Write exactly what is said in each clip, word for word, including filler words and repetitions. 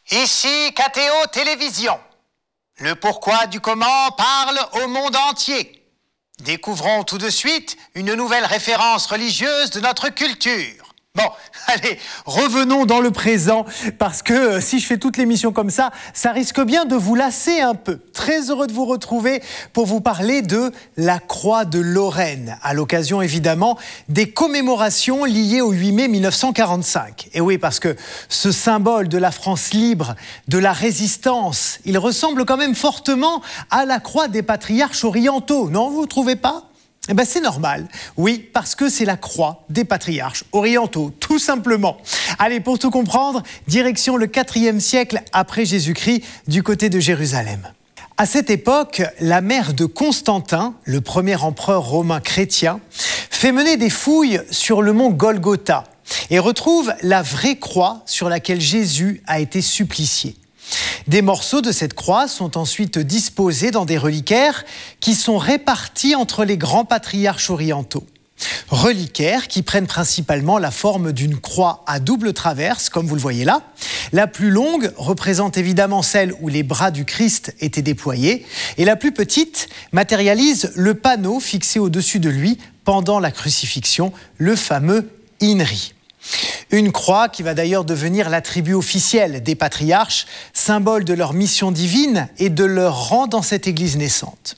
Ici K T O Télévision. Le pourquoi du comment parle au monde entier. Découvrons tout de suite une nouvelle référence religieuse de notre culture. Bon, allez, revenons dans le présent, parce que euh, si je fais toute l'émission comme ça, ça risque bien de vous lasser un peu. Très heureux de vous retrouver pour vous parler de la Croix de Lorraine, à l'occasion évidemment des commémorations liées au huit mai mille neuf cent quarante-cinq. Et oui, parce que ce symbole de la France libre, de la résistance, il ressemble quand même fortement à la Croix des patriarches orientaux, non, vous ne trouvez pas ? Eh ben c'est normal, oui, parce que c'est la croix des patriarches orientaux, tout simplement. Allez, pour tout comprendre, direction le quatrième siècle après Jésus-Christ, du côté de Jérusalem. À cette époque, la mère de Constantin, le premier empereur romain chrétien, fait mener des fouilles sur le mont Golgotha et retrouve la vraie croix sur laquelle Jésus a été supplicié. Des morceaux de cette croix sont ensuite disposés dans des reliquaires qui sont répartis entre les grands patriarches orientaux. Reliquaires qui prennent principalement la forme d'une croix à double traverse, comme vous le voyez là. La plus longue représente évidemment celle où les bras du Christ étaient déployés, et la plus petite matérialise le panneau fixé au-dessus de lui pendant la crucifixion, le fameux inri. Une croix qui va d'ailleurs devenir l'attribut officiel des patriarches, symbole de leur mission divine et de leur rang dans cette église naissante.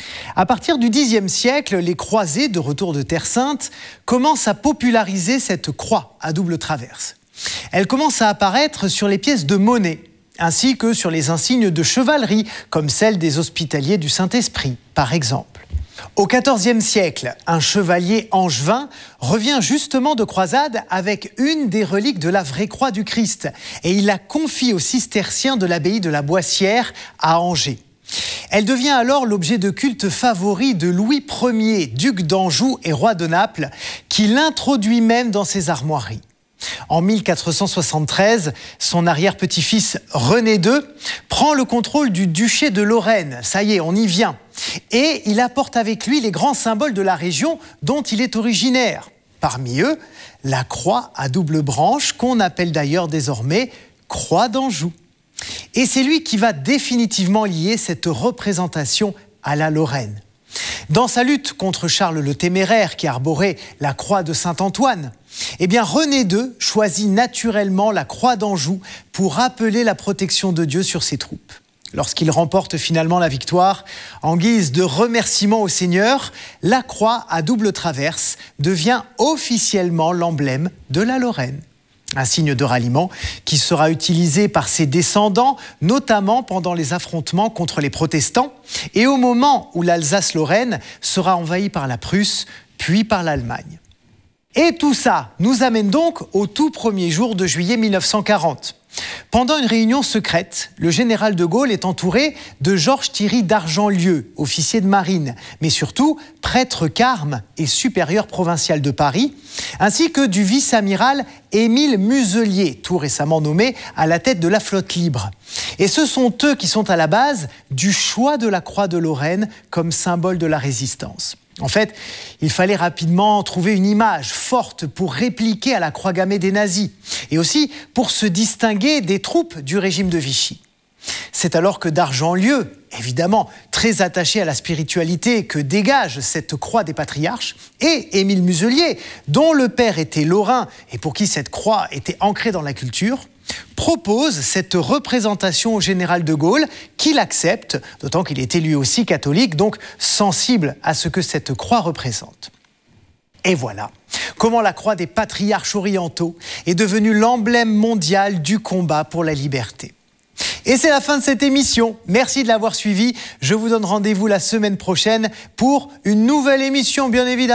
À partir du dixième siècle, les croisés, de retour de Terre Sainte, commencent à populariser cette croix à double traverse. Elle commence à apparaître sur les pièces de monnaie, ainsi que sur les insignes de chevalerie, comme celle des hospitaliers du Saint-Esprit, par exemple. Au quatorzième siècle, un chevalier angevin revient justement de croisade avec une des reliques de la vraie croix du Christ et il la confie aux cisterciens de l'abbaye de la Boissière à Angers. Elle devient alors l'objet de culte favori de Louis Premier, duc d'Anjou et roi de Naples, qui l'introduit même dans ses armoiries. En mille quatre cent soixante-treize, son arrière-petit-fils René deux prend le contrôle du duché de Lorraine. Ça y est, on y vient. Et il apporte avec lui les grands symboles de la région dont il est originaire. Parmi eux, la croix à double branche, qu'on appelle d'ailleurs désormais Croix d'Anjou. Et c'est lui qui va définitivement lier cette représentation à la Lorraine. Dans sa lutte contre Charles le Téméraire, qui arborait la croix de Saint-Antoine, eh bien René deux choisit naturellement la croix d'Anjou pour rappeler la protection de Dieu sur ses troupes. Lorsqu'il remporte finalement la victoire, en guise de remerciement au Seigneur, la croix à double traverse devient officiellement l'emblème de la Lorraine. Un signe de ralliement qui sera utilisé par ses descendants, notamment pendant les affrontements contre les protestants et au moment où l'Alsace-Lorraine sera envahie par la Prusse, puis par l'Allemagne. Et tout ça nous amène donc au tout premier jour de juillet mille neuf cent quarante. Pendant une réunion secrète, le général de Gaulle est entouré de Georges Thierry d'Argentlieu, officier de marine, mais surtout prêtre carme et supérieur provincial de Paris, ainsi que du vice-amiral Émile Muselier, tout récemment nommé à la tête de la flotte libre. Et ce sont eux qui sont à la base du choix de la croix de Lorraine comme symbole de la résistance. En fait, il fallait rapidement trouver une image forte pour répliquer à la croix gammée des nazis et aussi pour se distinguer des troupes du régime de Vichy. C'est alors que d'Argentlieu, évidemment très attaché à la spiritualité que dégage cette croix des patriarches, et Émile Muselier, dont le père était lorrain et pour qui cette croix était ancrée dans la culture, propose cette représentation au général de Gaulle, qui l'accepte, d'autant qu'il était lui aussi catholique, donc sensible à ce que cette croix représente. Et voilà comment la croix des patriarches orientaux est devenue l'emblème mondial du combat pour la liberté. Et c'est la fin de cette émission. Merci de l'avoir suivi. Je vous donne rendez-vous la semaine prochaine pour une nouvelle émission, bien évidemment.